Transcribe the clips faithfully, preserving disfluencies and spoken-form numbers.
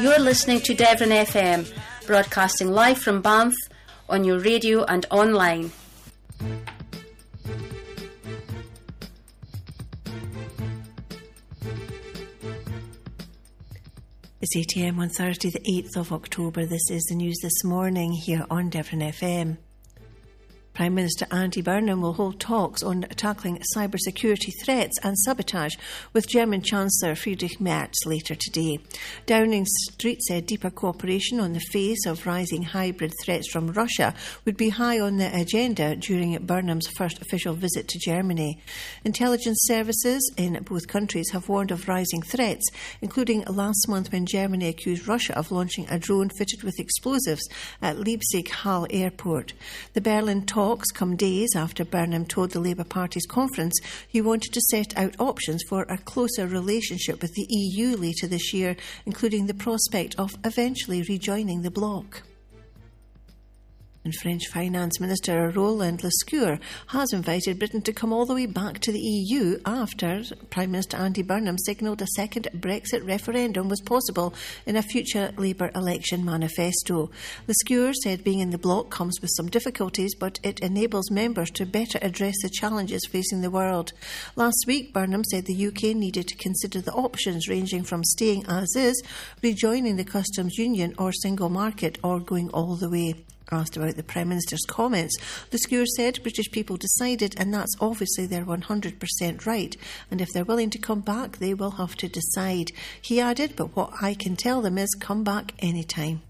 You're listening to Devon F M, broadcasting live from Banff on your radio and online. It's eight a m on Thursday the eighth of October. This is the news this morning here on Devon F M. Prime Minister Andy Burnham will hold talks on tackling cybersecurity threats and sabotage with German Chancellor Friedrich Merz later today. Downing Street said deeper cooperation on the face of rising hybrid threats from Russia would be high on the agenda during Burnham's first official visit to Germany. Intelligence services in both countries have warned of rising threats, including last month when Germany accused Russia of launching a drone fitted with explosives at Leipzig-Halle airport. The Berlin talks Talks come days after Burnham told the Labour Party's conference he wanted to set out options for a closer relationship with the E U later this year, including the prospect of eventually rejoining the bloc. And French Finance Minister Roland Lescure has invited Britain to come all the way back to the E U after Prime Minister Andy Burnham signalled a second Brexit referendum was possible in a future Labour election manifesto. Lescure said being in the bloc comes with some difficulties, but it enables members to better address the challenges facing the world. Last week, Burnham said the U K needed to consider the options ranging from staying as is, rejoining the customs union or single market, or going all the way. Asked about the Prime Minister's comments, Lescure said British people decided, and that's obviously their one hundred percent right, and if they're willing to come back, they will have to decide. He added, but what I can tell them is come back anytime.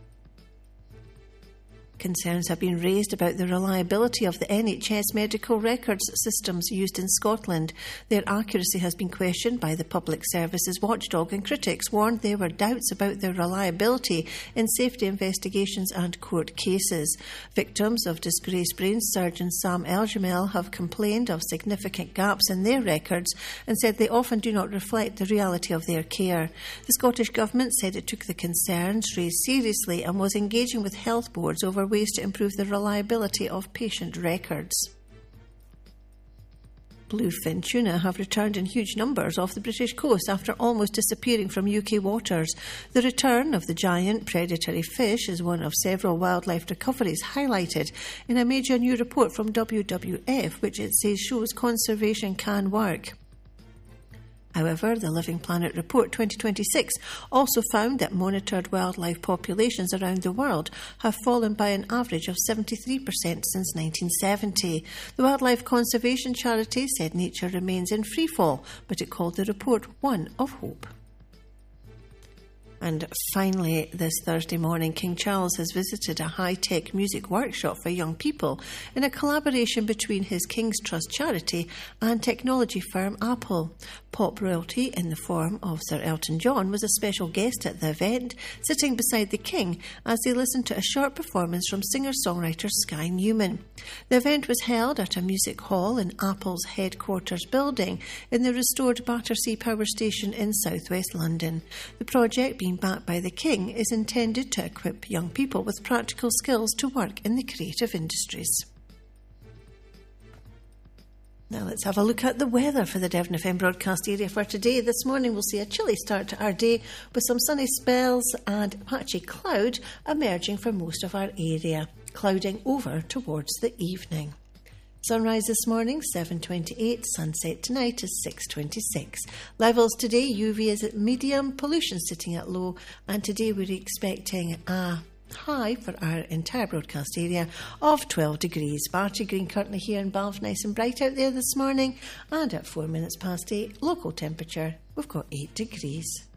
Concerns have been raised about the reliability of the N H S medical records systems used in Scotland. Their accuracy has been questioned by the Public Services Watchdog, and critics warned there were doubts about their reliability in safety investigations and court cases. Victims of disgraced brain surgeon Sam Elgemel have complained of significant gaps in their records and said they often do not reflect the reality of their care. The Scottish Government said it took the concerns raised seriously and was engaging with health boards over ways to improve the reliability of patient records. Bluefin tuna have returned in huge numbers off the British coast after almost disappearing from U K waters. The return of the giant predatory fish is one of several wildlife recoveries highlighted in a major new report from W W F, which it says shows conservation can work. However, the Living Planet Report twenty twenty-six also found that monitored wildlife populations around the world have fallen by an average of seventy-three percent since nineteen seventy. The wildlife conservation charity said nature remains in freefall, but it called the report one of hope. And finally, this Thursday morning, King Charles has visited a high-tech music workshop for young people in a collaboration between his King's Trust charity and technology firm Apple. Pop royalty in the form of Sir Elton John was a special guest at the event, sitting beside the King as they listened to a short performance from singer-songwriter Sky Newman. The event was held at a music hall in Apple's headquarters building in the restored Battersea Power Station in southwest London. The project, being backed by the King, is intended to equip young people with practical skills to work in the creative industries. Now let's have a look at the weather for the Devon F M broadcast area for today. This morning we'll see a chilly start to our day with some sunny spells and patchy cloud emerging for most of our area, clouding over towards the evening. Sunrise this morning, seven twenty-eight. Sunset tonight is six twenty-six. Levels today, U V is at medium, pollution sitting at low, and today we're expecting a high for our entire broadcast area of twelve degrees. Barty Green currently here in Banff, nice and bright out there this morning, and at four minutes past eight, local temperature, we've got eight degrees.